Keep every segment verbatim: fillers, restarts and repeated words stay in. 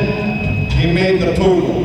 then, he made the poodle.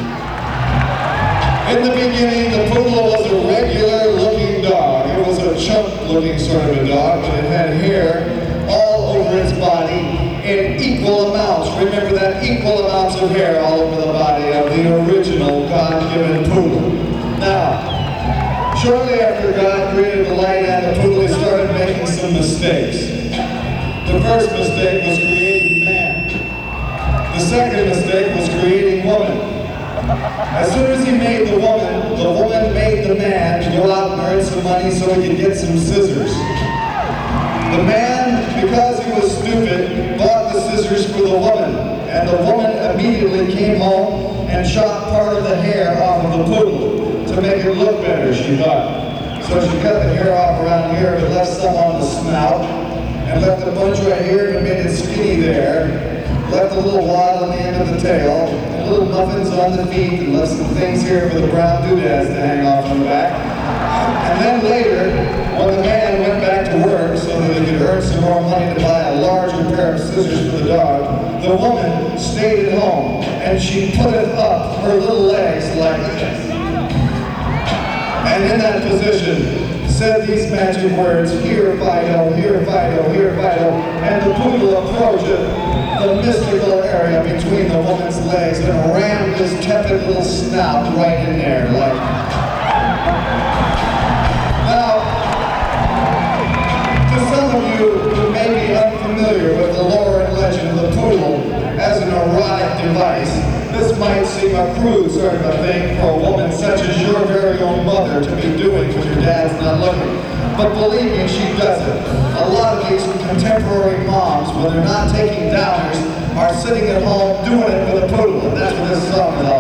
In the beginning, the poodle was a regular-looking dog. It was a chump-looking sort of a dog, but it had hair all over its body in equal amounts. Remember that? Equal amounts of hair all over the body of the original God-given poodle. Now, shortly after God created the light and the poodle, he started making some mistakes. The first mistake was creating man. The second mistake was creating woman. As soon as he made the woman, the woman made the man to go out and earn some money so he could get some scissors. The man, because he was stupid, bought the scissors for the woman, and the woman immediately came home and chopped part of the hair off of the poodle to make it look better, she thought. So she cut the hair off around here, but left some on the snout, and left a bunch right here and made it skinny there. Left a little wad on the end of the tail, and little muffins on the feet, and left some things here for the brown doodads to hang off on the back. And then later, when the man went back to work so that he could earn some more money to buy a larger pair of scissors for the dog, the woman stayed at home, and she put it up her little legs like this. And in that position, said these magic words, "Here Fido, here Fido, here Fido," and the poodle approached the mystical area between the woman's legs and rammed his tepid little snout right in there, like. Now, to some of you who may be unfamiliar with the lore and legend of the poodle as an erotic device, this might seem a crude sort of a thing for a woman such as your very own mother to be doing when your dad's not looking. But believe me, she does it. A lot of these contemporary moms, when they're not taking downers, are sitting at home doing it with a poodle, and that's what this song is all